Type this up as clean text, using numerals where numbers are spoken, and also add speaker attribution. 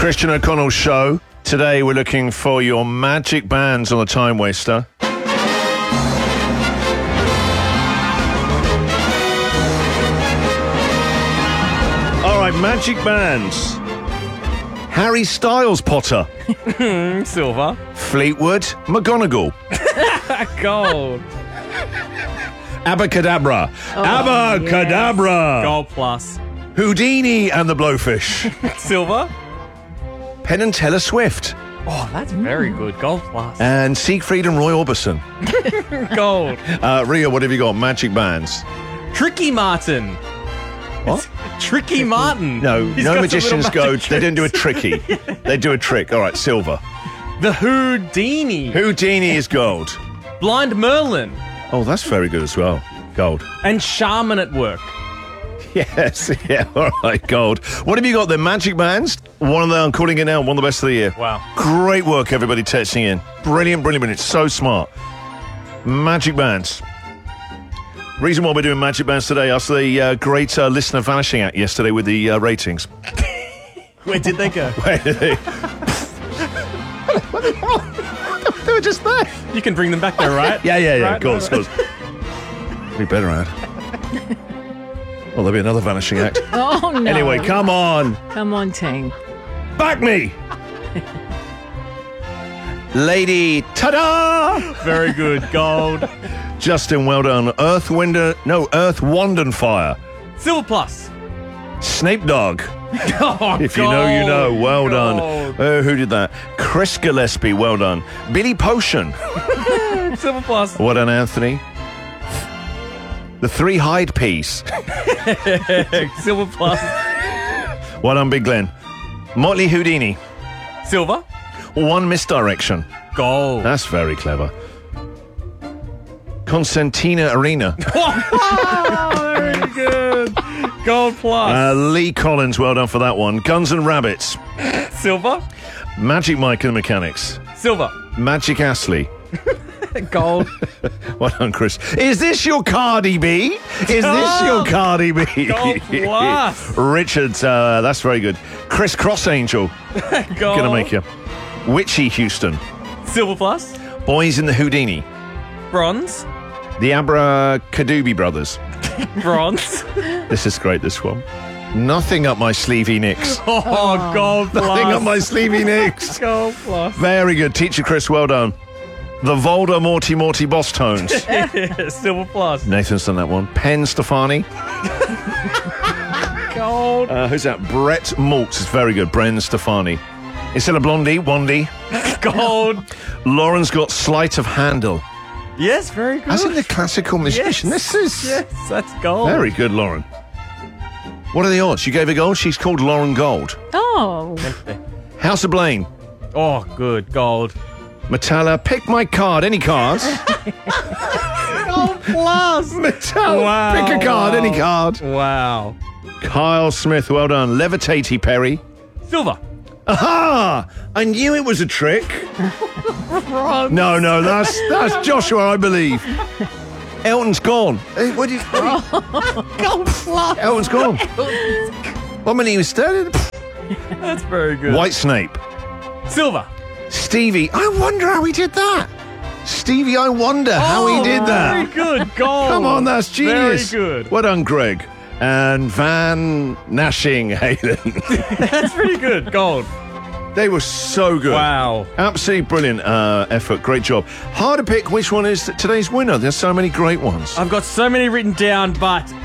Speaker 1: Christian O'Connell Show. Today we're looking for your magic bands on the Time Waster. All right, magic bands. Harry Styles, Potter.
Speaker 2: Silver.
Speaker 1: Fleetwood, McGonagall.
Speaker 2: Gold.
Speaker 1: Abacadabra. Abacadabra.
Speaker 2: Gold plus.
Speaker 1: Houdini and the Blowfish.
Speaker 2: Silver.
Speaker 1: Penn and Teller Swift.
Speaker 2: Oh, that's very good. Gold plus.
Speaker 1: And Siegfried and Roy Orbison.
Speaker 2: Gold.
Speaker 1: Ria, what have you got? Magic bands.
Speaker 2: Tricky Martin.
Speaker 1: What?
Speaker 2: Tricky Martin.
Speaker 1: No,
Speaker 2: He's
Speaker 1: no
Speaker 2: got some
Speaker 1: magicians
Speaker 2: little
Speaker 1: go.
Speaker 2: magic
Speaker 1: They don't do a
Speaker 2: tricks.
Speaker 1: tricky. They do a trick. All right, silver.
Speaker 2: The Houdini.
Speaker 1: Houdini is gold.
Speaker 2: Blind Merlin.
Speaker 1: Oh, that's very good as well. Gold.
Speaker 2: And Shaman at Work.
Speaker 1: Yes, yeah, all right, gold. What have you got there? Magic bands? One of them, I'm calling it now, one of the best of the year.
Speaker 2: Wow.
Speaker 1: Great work, everybody texting in. Brilliant, brilliant, brilliant. So smart. Magic bands. Reason why we're doing magic bands today, after the great listener vanishing act yesterday with the ratings.
Speaker 2: Where did they go?
Speaker 1: Where did they? They were just there.
Speaker 2: You can bring them back there, right?
Speaker 1: Yeah,
Speaker 2: Right?
Speaker 1: of course. We better add. Well, there'll be another vanishing act.
Speaker 3: Oh, no.
Speaker 1: Anyway, come on.
Speaker 3: Come on, team.
Speaker 1: Back me. Lady, ta-da!
Speaker 2: Very good. Gold.
Speaker 1: Justin, well done. Earth, Wind and Fire.
Speaker 2: Silver plus.
Speaker 1: Snape Dog.
Speaker 2: Oh,
Speaker 1: If you know, you know. Well done.
Speaker 2: Gold.
Speaker 1: Who did that? Chris Gillespie, well done. Billy Potion.
Speaker 2: Silver plus.
Speaker 1: Well done, Anthony. The Three Hyde Piece.
Speaker 2: Silver plus.
Speaker 1: Well done, Big Glenn. Motley Houdini.
Speaker 2: Silver.
Speaker 1: One Misdirection.
Speaker 2: Gold.
Speaker 1: That's very clever. Constantina Arena.
Speaker 2: Oh, very good. Gold plus.
Speaker 1: Lee Collins, well done for that one. Guns and Rabbits.
Speaker 2: Silver.
Speaker 1: Magic Mike and the Mechanics.
Speaker 2: Silver.
Speaker 1: Magic Astley.
Speaker 2: Gold.
Speaker 1: Well done, Chris. Is this your Cardi B? Is this your Cardi B?
Speaker 2: Gold plus.
Speaker 1: Richard, that's very good. Chris Cross Angel.
Speaker 2: Gold.
Speaker 1: Gonna make you. Witchy Houston.
Speaker 2: Silver plus.
Speaker 1: Boys in the Houdini.
Speaker 2: Bronze.
Speaker 1: The Abracadooby Brothers.
Speaker 2: Bronze.
Speaker 1: This is great, this one. Nothing up my sleevey nicks.
Speaker 2: Oh, gold plus.
Speaker 1: Nothing up my sleevey nicks.
Speaker 2: Gold plus.
Speaker 1: Very good. Teacher Chris, well done. The Volder Morty Boss Tones.
Speaker 2: Silver plus.
Speaker 1: Nathan's done that one. Penn Stefani.
Speaker 2: Gold.
Speaker 1: Who's that? Brett Maltz is very good. Bren Stefani. Instead of Blondie, Wandy.
Speaker 2: Gold.
Speaker 1: Lauren's got Sleight of Handle.
Speaker 2: Yes, very good.
Speaker 1: As in the classical musician.
Speaker 2: Yes.
Speaker 1: This is
Speaker 2: Yes, that's gold.
Speaker 1: very good, Lauren. What are the odds? You gave her gold? She's called Lauren Gold.
Speaker 3: Oh,
Speaker 1: House of Blaine.
Speaker 2: Oh, good. Gold.
Speaker 1: Metalla, pick my card. Any cards?
Speaker 2: Gold plus.
Speaker 1: Metalla,
Speaker 2: Wow,
Speaker 1: pick a card.
Speaker 2: wow.
Speaker 1: Any card.
Speaker 2: Wow.
Speaker 1: Kyle Smith, well done. Levitatey Perry.
Speaker 2: Silver.
Speaker 1: Aha! I knew it was a trick.
Speaker 2: Bronze.
Speaker 1: No, that's Joshua, I believe. Elton's gone. What did
Speaker 2: Gold plus.
Speaker 1: Elton's gone. What minute he was standing?
Speaker 2: That's very good.
Speaker 1: White Snape.
Speaker 2: Silver.
Speaker 1: Stevie, I wonder how he did that. Stevie, I wonder how he did
Speaker 2: Very
Speaker 1: that.
Speaker 2: good. Gold.
Speaker 1: Come on, that's genius.
Speaker 2: Very good.
Speaker 1: Well done, Greg. And Van Nashing Hayden.
Speaker 2: That's pretty good. Gold.
Speaker 1: They were so good.
Speaker 2: Wow.
Speaker 1: Absolutely brilliant effort. Great job. Hard to pick which one is today's winner. There's so many great ones.
Speaker 2: I've got so many written down, but